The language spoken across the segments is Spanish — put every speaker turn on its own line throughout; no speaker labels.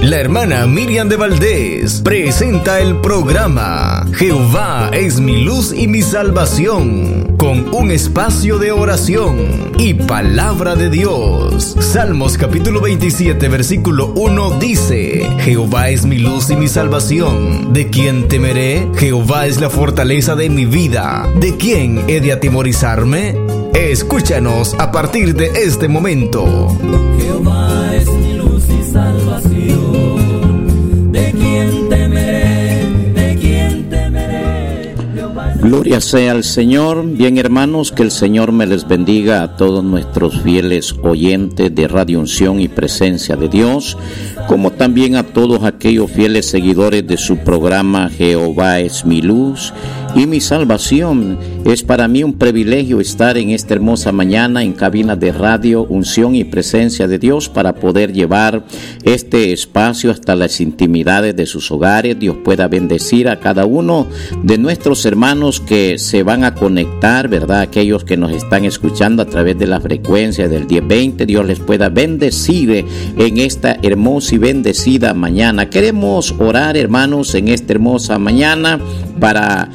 La hermana Miriam de Valdés presenta el programa Jehová es mi luz y mi salvación, con un espacio de oración y palabra de Dios. Salmos capítulo 27 versículo 1 dice: Jehová es mi luz y mi salvación, ¿de quién temeré? Jehová es la fortaleza de mi vida, ¿de quién he de atemorizarme? Escúchanos a partir de este momento.
Jehová es mi luz y salvación, ¿de quién temeré? ¿De quién temeré?
Gloria sea al Señor. Bien, hermanos, que el Señor me les bendiga a todos nuestros fieles oyentes de Radio Unción y Presencia de Dios, como también a todos aquellos fieles seguidores de su programa Jehová es mi luz y mi salvación. Es para mí un privilegio estar en esta hermosa mañana en cabina de Radio Unción y Presencia de Dios para poder llevar este espacio hasta las intimidades de sus hogares. Dios pueda bendecir a cada uno de nuestros hermanos que se van a conectar, ¿verdad? Aquellos que nos están escuchando a través de la frecuencia del 1020, Dios les pueda bendecir en esta hermosa y bendecida mañana. Queremos orar, hermanos, en esta hermosa mañana para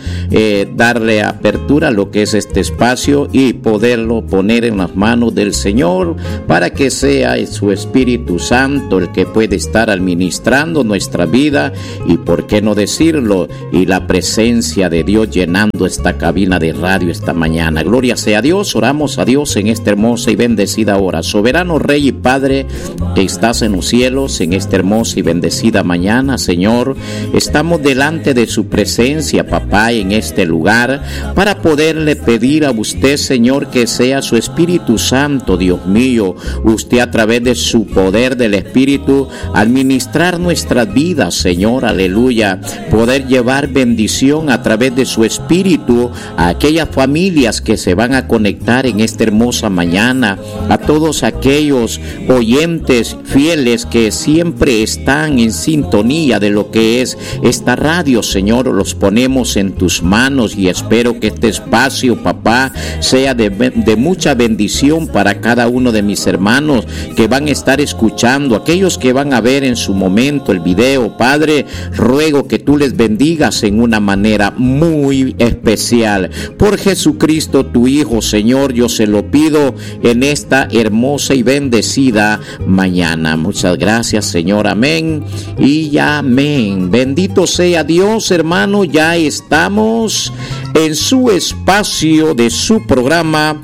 darle apertura a lo que es este espacio y poderlo poner en las manos del Señor para que sea su Espíritu Santo el que puede estar administrando nuestra vida y, por qué no decirlo, y la presencia de Dios llenando esta cabina de radio esta mañana. Gloria sea a Dios. Oramos a Dios en esta hermosa y bendecida hora. Soberano Rey y Padre que estás en los cielos, en esta hermosa y bendecida mañana, Señor, estamos delante de su presencia, papá, en este lugar para poderle pedir a usted, Señor, que sea su Espíritu Santo, Dios mío, usted a través de su poder del Espíritu administrar nuestras vidas, Señor, aleluya, poder llevar bendición a través de su Espíritu a aquellas familias que se van a conectar en esta hermosa mañana, a todos aquellos oyentes fieles que siempre están en sintonía de lo que es esta radio, Señor, los ponemos en tus manos y espero que este espacio, papá, sea de mucha bendición para cada uno de mis hermanos que van a estar escuchando, aquellos que van a ver en su momento el video. Padre, ruego que tú les bendigas en una manera muy especial. Por Jesucristo, tu Hijo, Señor, yo se lo pido en esta hermosa y bendecida mañana. Muchas gracias, Señor. Amén y amén. Bendito sea Dios, hermano. Ya estamos en su espacio de su programa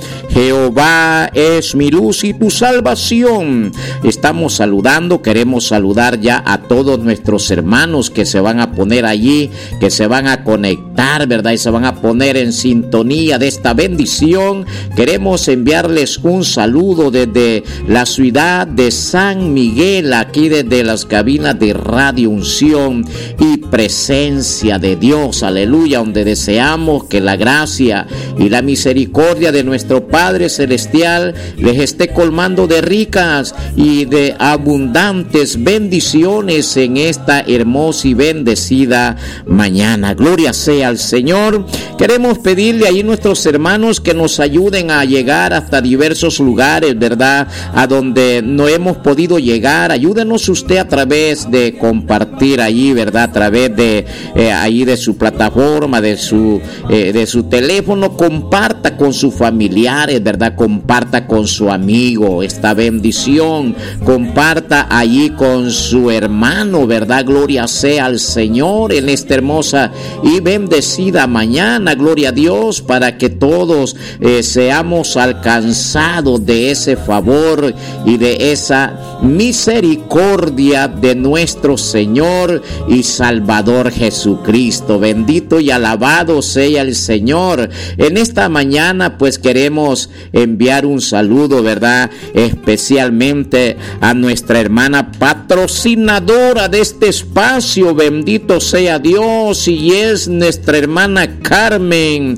Jehová es mi luz y tu salvación. Estamos saludando, queremos saludar ya a todos nuestros hermanos que se van a poner allí, que se van a conectar, ¿verdad? Y se van a poner en sintonía de esta bendición. Queremos enviarles un saludo desde la ciudad de San Miguel, aquí desde las cabinas de Radio Unción y Presencia de Dios, aleluya, donde deseamos que la gracia y la misericordia de nuestro Padre Celestial les esté colmando de ricas y de abundantes bendiciones en esta hermosa y bendecida mañana. Gloria sea al Señor. Queremos pedirle ahí a nuestros hermanos que nos ayuden a llegar hasta diversos lugares, ¿verdad? A donde no hemos podido llegar. Ayúdenos usted a través de compartir ahí, ¿verdad? A través de ahí de su plataforma, de su teléfono, comparta con sus familiares, ¿verdad? Comparta con su amigo esta bendición, comparta allí con su hermano, ¿verdad? Gloria sea al Señor en esta hermosa y bendecida mañana. Gloria a Dios, para que todos seamos alcanzados de ese favor y de esa misericordia de nuestro Señor y Salvador Jesucristo. Bendito y alabado sea el Señor. En esta mañana pues queremos enviar un saludo, ¿verdad? Especialmente a nuestra hermana patrocinadora de este espacio, bendito sea Dios, y es nuestra hermana Carmen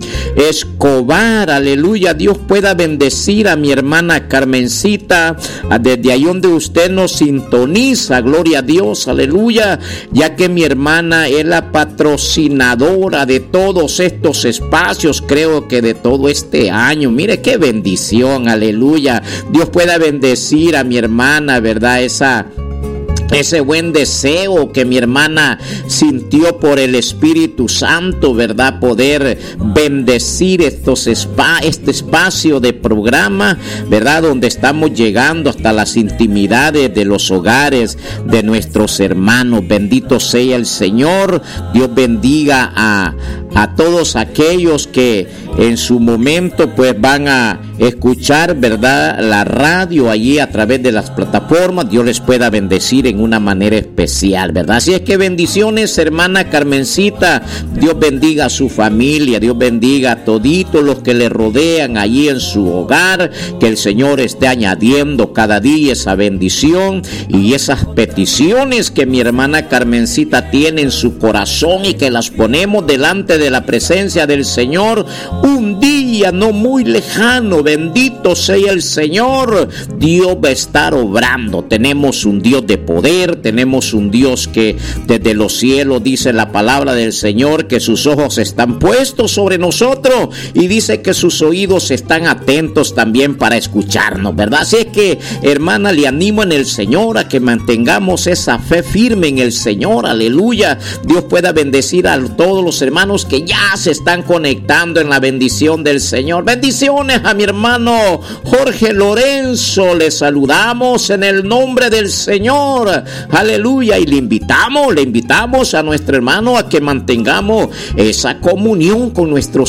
Escobar, aleluya. Dios pueda bendecir a mi hermana Carmencita desde ahí donde usted nos sintoniza, gloria a Dios, aleluya, ya que mi hermana es la patrocinadora de todos estos espacios, creo que de todo este año. Mire qué bendición, aleluya. Dios pueda bendecir a mi hermana, ¿verdad? Esa ese buen deseo que mi hermana sintió por el Espíritu Santo, ¿verdad? Poder bendecir este espacio de programa, ¿verdad? Donde estamos llegando hasta las intimidades de los hogares de nuestros hermanos. Bendito sea el Señor. Dios bendiga a todos aquellos que en su momento pues van a escuchar, ¿verdad?, la radio allí a través de las plataformas. Dios les pueda bendecir en una manera especial, ¿verdad? Así es que bendiciones, hermana Carmencita. Dios bendiga a su familia, Dios bendiga a toditos los que le rodean allí en su hogar. Que el Señor esté añadiendo cada día esa bendición y esas peticiones que mi hermana Carmencita tiene en su corazón y que las ponemos delante de la presencia del Señor. Un día no muy lejano, bendito sea el Señor, Dios va a estar obrando. Tenemos un Dios de poder, tenemos un Dios que desde los cielos dice la palabra del Señor que sus ojos están puestos sobre nosotros y dice que sus oídos están atentos también para escucharnos, ¿verdad? Así es que, hermana, le animo en el Señor a que mantengamos esa fe firme en el Señor, aleluya. Dios pueda bendecir a todos los hermanos que ya se están conectando en la bendición del Señor. Bendiciones a mi hermano Jorge Lorenzo, le saludamos en el nombre del Señor, aleluya, y le invitamos a nuestro hermano a que mantengamos esa comunión con nuestro